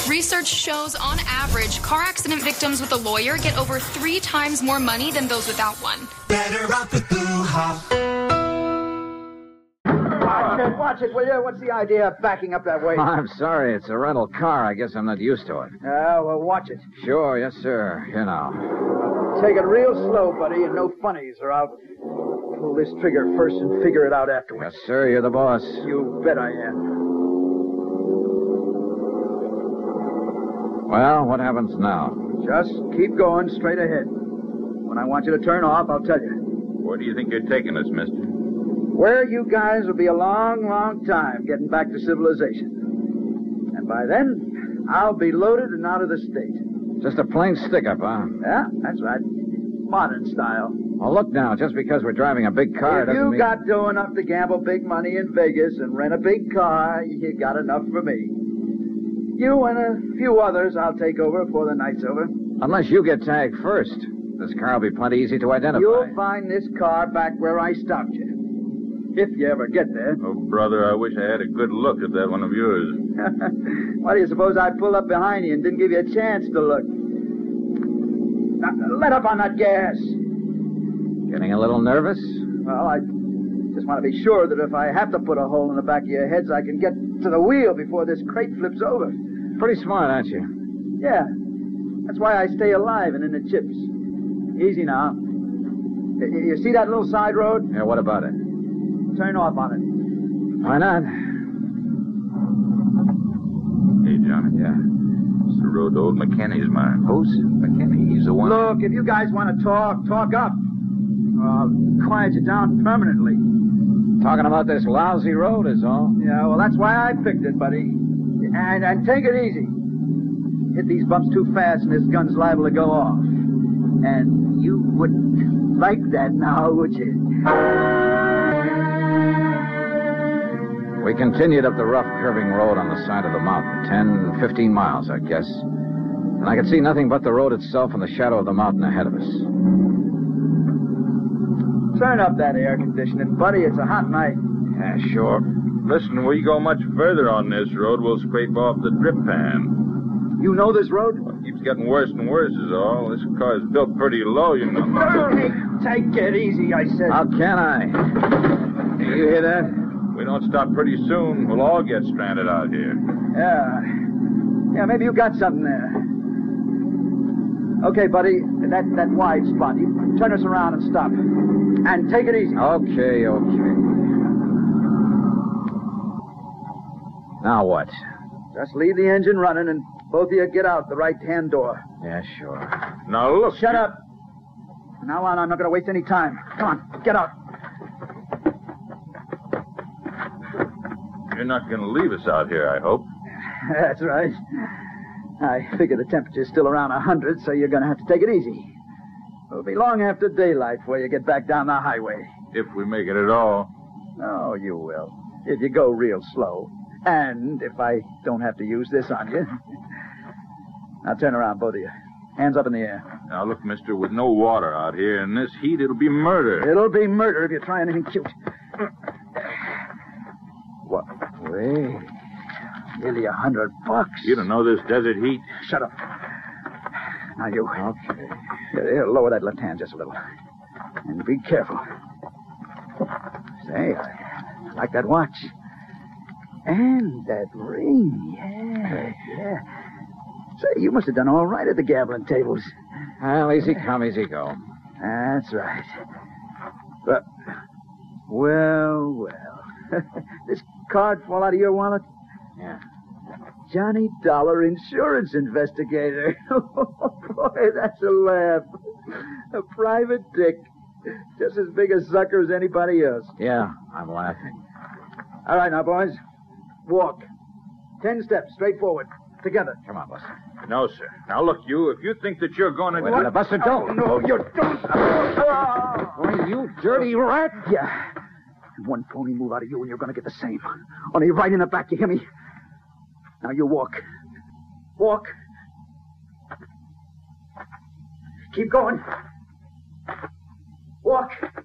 Research shows, on average, car accident victims with a lawyer get over 3 times more money than those without one. Better off with Blue Hop. Watch it, will you? What's the idea of backing up that way? I'm sorry, it's a rental car. I guess I'm not used to it. Well, watch it. Sure, yes, sir. Here now. Take it real slow, buddy, and no funnies, or I'll pull this trigger first and figure it out afterwards. Yes, sir, you're the boss. You bet I am. Well, what happens now? Just keep going straight ahead. When I want you to turn off, I'll tell you. Where do you think you're taking us, mister? Where you guys will be a long, long time getting back to civilization. And by then, I'll be loaded and out of the state. Just a plain stick-up, huh? Yeah, that's right. Modern style. Well, look now, just because we're driving a big car If doesn't you mean... got dough enough to gamble big money in Vegas and rent a big car, you got enough for me. You and a few others I'll take over before the night's over. Unless you get tagged first. This car will be plenty easy to identify. You'll find this car back where I stopped you. If you ever get there. Oh, brother, I wish I had a good look at that one of yours. Why do you suppose I pulled up behind you and didn't give you a chance to look? Now, let up on that gas. Getting a little nervous? Well, I just want to be sure that if I have to put a hole in the back of your heads, I can get to the wheel before this crate flips over. Pretty smart, aren't you? Yeah. That's why I stay alive and in the chips. Easy now. You see that little side road? Yeah, what about it? Turn off on it. Why not? Hey, Johnny. Yeah. It's the road to old McKinney's mine. Who's? McKinney. He's the one. Look, if you guys want to talk up. I'll quiet you down permanently. Talking about this lousy road is all. Yeah, well, that's why I picked it, buddy. And take it easy. Hit these bumps too fast and this gun's liable to go off. And you wouldn't like that now, would you? We continued up the rough, curving road on the side of the mountain, 10, 15 miles, I guess. And I could see nothing but the road itself and the shadow of the mountain ahead of us. Turn up that air conditioning, buddy. It's a hot night. Yeah, sure. Listen, we go much further on this road, we'll scrape off the drip pan. You know this road? Well, it keeps getting worse and worse is all. This car's built pretty low, you know. Hey, take it easy, I said. How can I? Do you hear that? We don't stop pretty soon, we'll all get stranded out here. Yeah, maybe you got something there. Okay, buddy, that wide spot. You turn us around and stop. And take it easy. Okay. Now what? Just leave the engine running and both of you get out the right-hand door. Yeah, sure. Now, look. Shut up. From now on, I'm not going to waste any time. Come on, get out. You're not going to leave us out here, I hope. That's right. I figure the temperature's still around 100, so you're going to have to take it easy. It'll be long after daylight before you get back down the highway. If we make it at all. Oh, you will. If you go real slow. And if I don't have to use this on you. Now turn around, both of you. Hands up in the air. Now, look, mister, with no water out here in this heat, it'll be murder. It'll be murder if you try anything cute. What? Wait. Nearly $100. You don't know this desert heat? Shut up. Now you. Okay. Here, lower that left hand just a little. And be careful. Say, I like that watch. And that ring. Yeah. Say, you must have done all right at the gambling tables. Well, easy come, easy go. That's right. But, well. This card fall out of your wallet? Yeah. Johnny Dollar, insurance investigator. Oh, boy, that's a laugh. A private dick. Just as big a sucker as anybody else. Yeah, I'm laughing. All right, now, boys. Walk. 10 steps, straight forward. Together. Come on, Buster. No, sir. Now, look, if you think that you're going to... Wait a minute, Buster, don't. Oh, no, you don't. Why, you dirty rat. Yeah. One phony move out of you and you're going to get the same. Only right in the back, you hear me? Now you walk. Walk. Keep going. Walk.